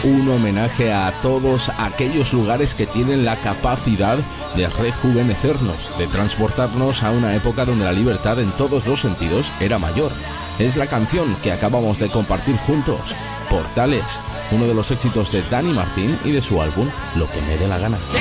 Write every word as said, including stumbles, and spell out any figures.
un homenaje a todos aquellos lugares que tienen la capacidad de rejuvenecernos, de transportarnos a una época donde la libertad en todos los sentidos era mayor. Es la canción que acabamos de compartir juntos, Portales, uno de los éxitos de Dani Martín y de su álbum Lo que me dé la gana.